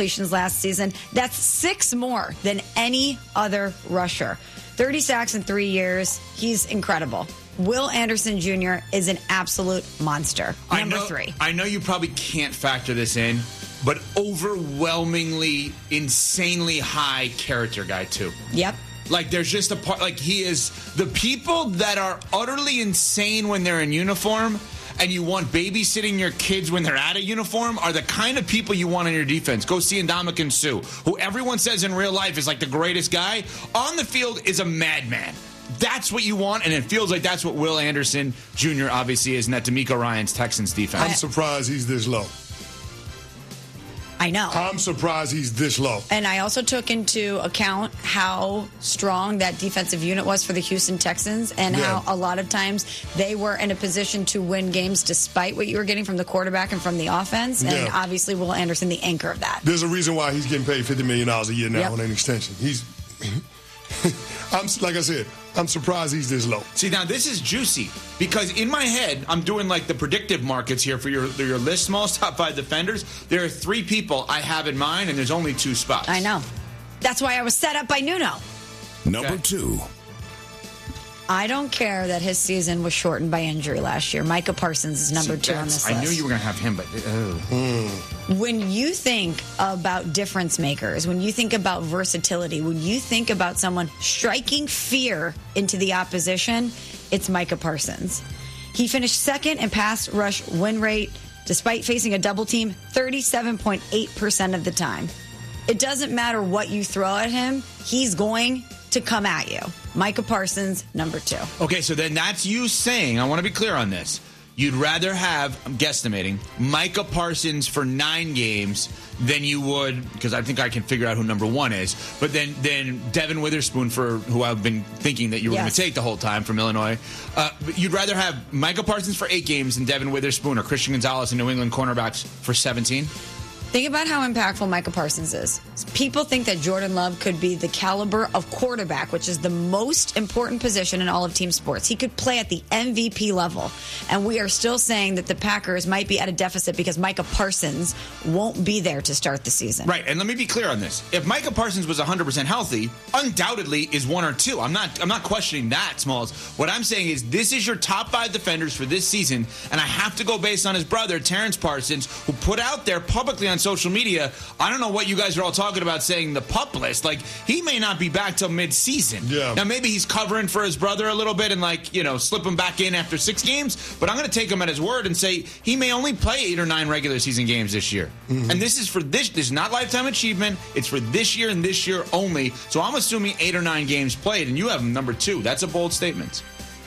last season. That's 6 more than any other rusher. 30 sacks in 3 years. He's incredible. Will Anderson Jr. is an absolute monster. Number 3. I know you probably can't factor this in, but overwhelmingly, insanely high character guy, too. Yep. Like, there's just a part, like, he is the people that are utterly insane when they're in uniform and you want babysitting your kids when they're out of uniform are the kind of people you want on your defense. Go see Ndamukong Suh, who everyone says in real life is like the greatest guy. On the field is a madman. That's what you want, and it feels like that's what Will Anderson Jr. obviously is, and that DeMeco Ryans Texans defense. I'm surprised he's this low. I know. I'm surprised he's this low. And I also took into account how strong that defensive unit was for the Houston Texans and how a lot of times they were in a position to win games despite what you were getting from the quarterback and from the offense. And obviously Will Anderson, the anchor of that. There's a reason why he's getting paid $50 million a year now on an extension. Like I said, I'm surprised he's this low. See, now this is juicy because in my head, I'm doing like the predictive markets here for your list, Smalls, top 5 defenders. There are 3 people I have in mind, and there's only 2 spots. I know. That's why I was set up by Nuno. Number 2. I don't care that his season was shortened by injury last year. Micah Parsons is number 2 on this list. I knew you were going to have him, but... When you think about difference makers, when you think about versatility, when you think about someone striking fear into the opposition, it's Micah Parsons. He finished second in pass rush win rate, despite facing a double team, 37.8% of the time. It doesn't matter what you throw at him, he's going to come at you. Micah Parsons, number 2. Okay, so then that's you saying, I want to be clear on this, you'd rather have, I'm guesstimating, Micah Parsons for 9 games than you would, because I think I can figure out who number 1 is, but then Devin Witherspoon, for who I've been thinking that you were going to take the whole time from Illinois. You'd rather have Micah Parsons for 8 games than Devin Witherspoon or Christian Gonzalez and New England cornerbacks for 17? Think about how impactful Micah Parsons is. People think that Jordan Love could be the caliber of quarterback, which is the most important position in all of team sports. He could play at the MVP level. And we are still saying that the Packers might be at a deficit because Micah Parsons won't be there to start the season. Right, and let me be clear on this. If Micah Parsons was 100% healthy, undoubtedly is 1 or 2. I'm not questioning that, Smalls. What I'm saying is this is your top 5 defenders for this season, and I have to go based on his brother, Terrence Parsons, who put out there publicly on social media, I don't know what you guys are all talking about saying the pup list. Like, he may not be back till mid-season. Yeah. Now, maybe he's covering for his brother a little bit and, like, you know, slip him back in after 6 games, but I'm going to take him at his word and say he may only play 8 or 9 regular season games this year. Mm-hmm. And this is not lifetime achievement. It's for this year and this year only. So I'm assuming 8 or 9 games played, and you have him number 2. That's a bold statement.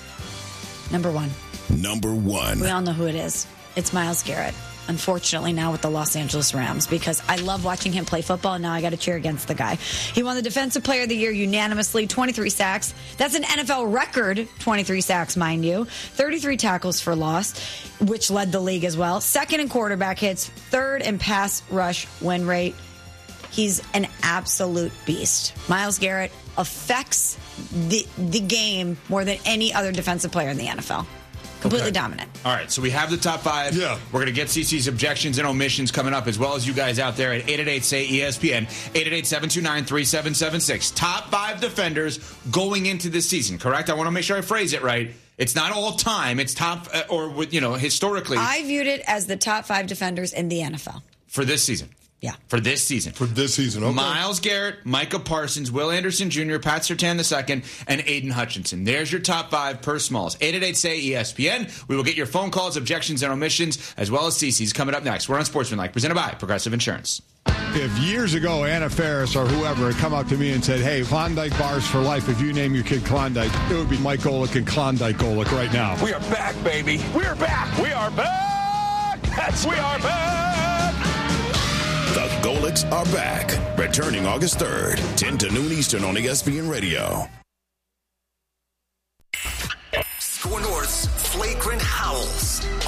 Number 1. Number 1. We all know who it is. It's Myles Garrett. Unfortunately, now with the Los Angeles Rams, because I love watching him play football, and now I got to cheer against the guy. He won the Defensive Player of the Year unanimously, 23 sacks. That's an NFL record, 23 sacks, mind you. 33 tackles for loss, which led the league as well. 2nd in quarterback hits, 3rd in pass rush win rate. He's an absolute beast. Myles Garrett affects the game more than any other defensive player in the NFL. Completely dominant. All right, so we have the top 5. Yeah. We're going to get CC's objections and omissions coming up, as well as you guys out there at 888-SAY-ESPN, 888-729-3776. Top 5 defenders going into this season, correct? I want to make sure I phrase it right. It's not all time. It's top, historically. I viewed it as the top 5 defenders in the NFL. For this season. Yeah. For this season. Okay. Myles Garrett, Micah Parsons, Will Anderson Jr., Pat Surtain II, and Aiden Hutchinson. There's your top 5 per Smalls. 888-SAY-ESPN. We will get your phone calls, objections, and omissions, as well as CC's coming up next. We're on Sportsmanlike, presented by Progressive Insurance. If years ago Anna Faris or whoever had come up to me and said, hey, Klondike bars for life, if you name your kid Klondike, it would be Mike Golick and Klondike Golick right now. We are back, baby. We are back. We are back. We are back. The Golicks are back. Returning August 3rd, 10 to noon Eastern on ESPN Radio. Score North's flagrant howls.